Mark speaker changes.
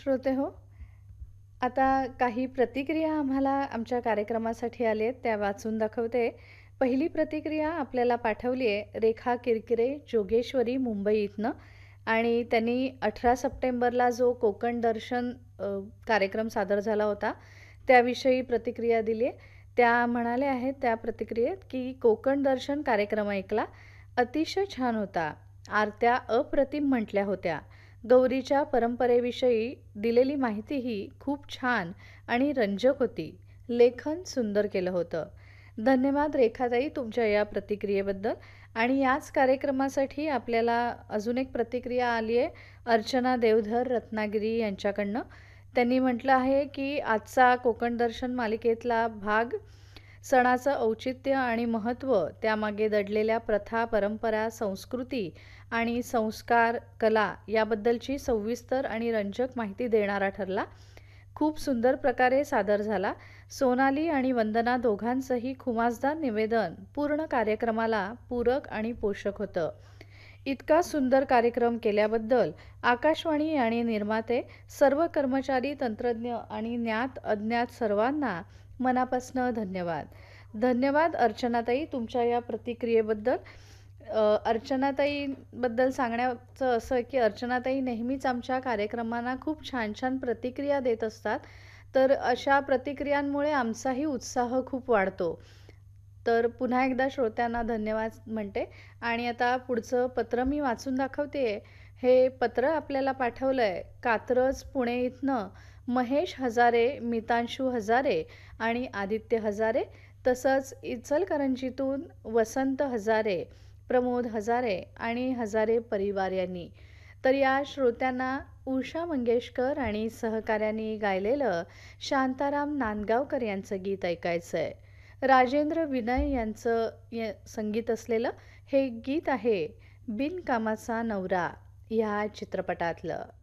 Speaker 1: श्रोते हो, आता काही प्रतिक्रिया आम्हाला आमच्या कार्यक्रमासाठी आली आहेत, त्या वाचून दाखवते. पहिली प्रतिक्रिया आपल्याला पाठवली आहे रेखा किरकिरे, जोगेश्वरी, मुंबई इथनं आणि त्यांनी 18 सप्टेंबरला जो कोकण दर्शन कार्यक्रम सादर झाला होता, त्याविषयी प्रतिक्रिया दिली आहे. त्या म्हणाल्या आहेत त्या प्रतिक्रियेत, की "कोकण दर्शन कार्यक्रम ऐकला. अतिशय छान होता. आरत्या अप्रतिम म्हटल्या होत्या. गौरीच्या परंपरेविषयी दिलेली माहितीही खूप छान आणि रंजक होती. लेखन सुंदर केलं होतं." धन्यवाद रेखाताई तुमच्या या प्रतिक्रियेबद्दल. आणि याच कार्यक्रमासाठी आपल्याला अजून एक प्रतिक्रिया आली आहे अर्चना देवधर रत्नागिरी यांच्याकडनं. त्यांनी म्हटलं आहे, की आजचा कोकण दर्शन मालिकेतला भाग सणाचं औचित्य आणि महत्त्व, त्यामागे दडलेल्या प्रथा, परंपरा, संस्कृती आणि संस्कार, कला याबद्दलची सविस्तर आणि रंजक माहिती देणारा ठरला. खूप सुंदर प्रकारे सादर झाला. सोनाली आणि वंदना दोघांचंही खुमासदार निवेदन पूर्ण कार्यक्रमाला पूरक आणि पोषक होतं. इतका सुंदर कार्यक्रम केल्याबद्दल आकाशवाणी आणि निर्माते, सर्व कर्मचारी, तंत्रज्ञ आणि ज्ञात अज्ञात सर्वांना मनापासून धन्यवाद. धन्यवाद अर्चनाताई तुमच्या या प्रतिक्रियेबद्दल. अर्चनाताईबद्दल सांगण्याचं असं आहे, की अर्चनाताई नेहमीच आमच्या कार्यक्रमांना खूप छान छान प्रतिक्रिया देत असतात. तर अशा प्रतिक्रियांमुळे आमचाही उत्साह खूप वाढतो. तर पुन्हा एकदा श्रोत्यांना धन्यवाद म्हणते. आणि आता पुढचं पत्र मी वाचून दाखवते. हे पत्र आपल्याला पाठवलं आहे कात्रज, पुणे इथनं महेश हजारे, मितांशू हजारे आणि आदित्य हजारे, तसंच इचलकरंजीतून वसंत हजारे, प्रमोद हजारे आणि हजारे परिवार यांनी. तर या श्रोत्यांना उषा मंगेशकर आणि सहकाऱ्यांनी गायलेलं शांताराम नांदगावकर यांचं गीत ऐकायचं आहे. राजेंद्र विनय यांचं संगीत असलेलं हे गीत आहे बिनकामाचा नवरा ह्या चित्रपटातलं.